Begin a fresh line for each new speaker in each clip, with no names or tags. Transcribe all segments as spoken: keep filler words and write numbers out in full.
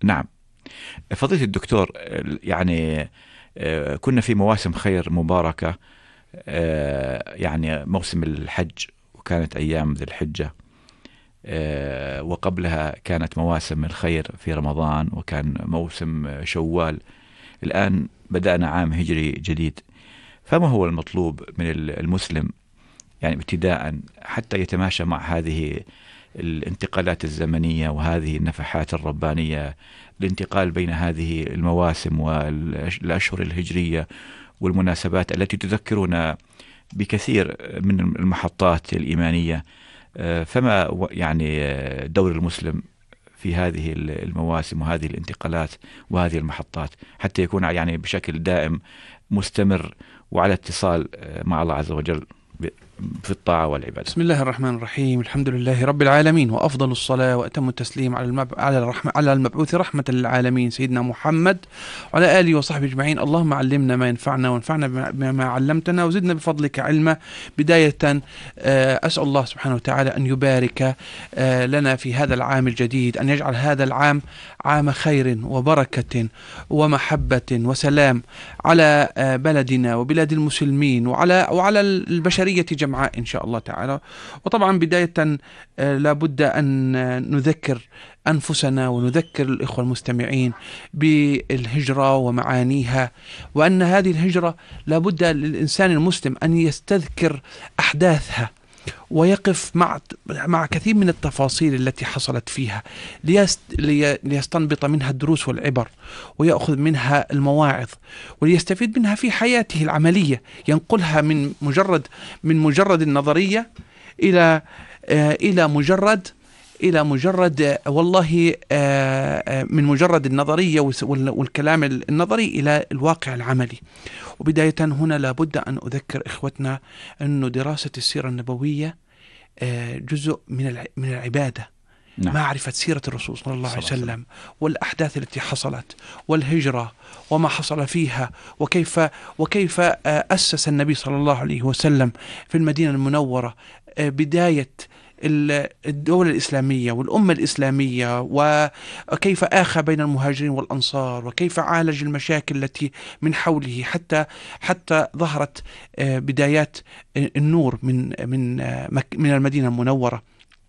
نعم فضيلة الدكتور، يعني كنا في مواسم خير مباركة، يعني موسم الحج وكانت أيام ذي الحجة، وقبلها كانت مواسم الخير في رمضان وكان موسم شوال. الآن بدأنا عام هجري جديد، فما هو المطلوب من المسلم يعني ابتداء حتى يتماشى مع هذه الانتقالات الزمنية وهذه النفحات الربانية، الانتقال بين هذه المواسم والأشهر الهجرية والمناسبات التي تذكرنا بكثير من المحطات الإيمانية؟ فما يعني دور المسلم في هذه المواسم وهذه الانتقالات وهذه المحطات حتى يكون يعني بشكل دائم مستمر وعلى اتصال مع الله عز وجل في الطاعة والعبادة؟
بسم الله الرحمن الرحيم، الحمد لله رب العالمين، وأفضل الصلاة وأتم التسليم على المب... على الرحمة على المبعوث رحمة للعالمين سيدنا محمد وعلى آله وصحبه أجمعين. اللهم علمنا ما ينفعنا وانفعنا بما علمتنا وزدنا بفضلك علما. بداية أسأل الله سبحانه وتعالى أن يبارك لنا في هذا العام الجديد، أن يجعل هذا العام عام خير وبركة ومحبة وسلام على بلدنا وبلاد المسلمين وعلى وعلى البشرية جمعاء إن شاء الله تعالى. وطبعا بداية لابد أن نذكر أنفسنا ونذكر الإخوة المستمعين بالهجرة ومعانيها، وأن هذه الهجرة لابد للإنسان المسلم أن يستذكر أحداثها ويقف مع مع كثير من التفاصيل التي حصلت فيها ليست ليستنبط منها الدروس والعبر ويأخذ منها المواعظ وليستفيد منها في حياته العملية، ينقلها من مجرد من مجرد النظرية إلى إلى مجرد إلى مجرد والله من مجرد النظرية والكلام النظري إلى الواقع العملي. وبداية هنا لابد أن أذكر إخوتنا أن دراسة السيرة النبوية جزء من من العبادة. نعم. معرفة سيرة الرسول صلى الله عليه وسلم والأحداث التي حصلت والهجرة وما حصل فيها، وكيف وكيف أسس النبي صلى الله عليه وسلم في المدينة المنورة بداية الدولة الإسلامية والأمة الإسلامية، وكيف آخى بين المهاجرين والأنصار، وكيف عالج المشاكل التي من حوله حتى حتى ظهرت بدايات النور من من من المدينة المنورة.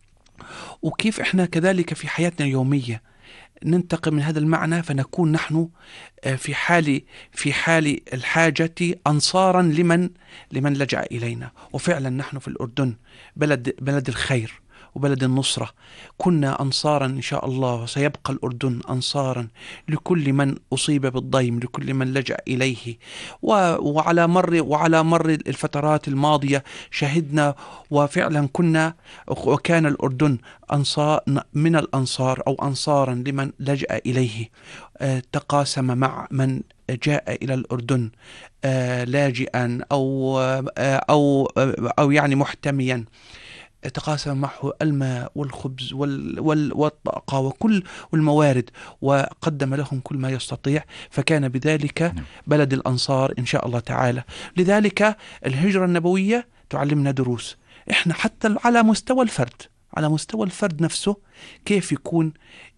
وكيف إحنا كذلك في حياتنا اليومية ننتقل من هذا المعنى فنكون نحن في حال في حال الحاجة أنصارا لمن لمن لجأ إلينا. وفعلا نحن في الأردن بلد بلد الخير وبلد النصرة، كنا أنصارا إن شاء الله، وسيبقى الأردن أنصارا لكل من أصيب بالضيم، لكل من لجأ إليه. وعلى مر وعلى مر الفترات الماضية شهدنا وفعلا كنا وكان الأردن أنصار من الأنصار أو أنصارا لمن لجأ إليه، تقاسم مع من جاء إلى الأردن لاجئا أو أو أو يعني محتميا، تقاسم معه الماء والخبز والطاقة وكل الموارد، وقدم لهم كل ما يستطيع، فكان بذلك بلد الأنصار إن شاء الله تعالى. لذلك الهجرة النبوية تعلمنا دروس، إحنا حتى على مستوى الفرد على مستوى الفرد نفسه كيف يكون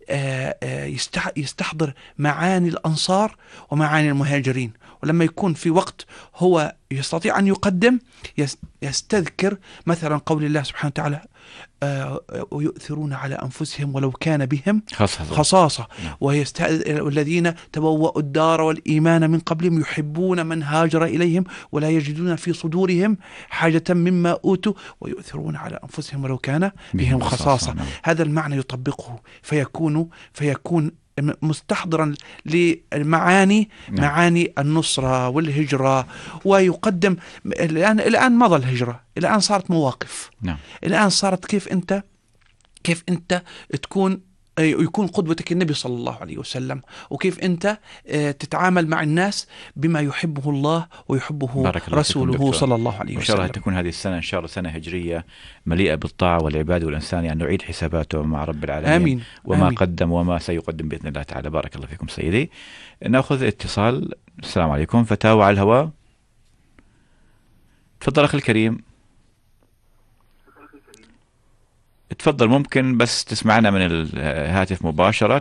يستحضر معاني الأنصار ومعاني المهاجرين، ولما يكون في وقت هو يستطيع أن يقدم يستذكر مثلا قول الله سبحانه وتعالى ويؤثرون على أنفسهم ولو كان بهم خصاصة, خصاصة. والذين تبوأوا الدار والإيمان من قبلهم يحبون من هاجر إليهم ولا يجدون في صدورهم حاجة مما أوتوا ويؤثرون على أنفسهم ولو كان بهم خصاصة. نعم. هذا المعنى يطبقه فيكون فيكون مستحضرا للمعاني. نعم. معاني النصرة والهجرة، ويقدم الآن الآن مضى الهجرة، الآن صارت مواقف. نعم. الآن صارت كيف أنت كيف أنت تكون يكون قدوتك النبي صلى الله عليه وسلم، وكيف أنت تتعامل مع الناس بما يحبه الله ويحبه رسوله صلى الله عليه وسلم.
إن شاء الله تكون هذه السنة إن شاء الله سنة هجرية مليئة بالطاعة والعبادة، والإنسان يعني يعيد حساباته مع رب العالمين. آمين. وما آمين. قدم وما سيقدم بإذن الله تعالى. بارك الله فيكم سيدي. نأخذ اتصال. السلام عليكم، فتاوى على الهواء. تفضل أخي الكريم، تفضل، ممكن بس تسمعنا من الهاتف مباشرة.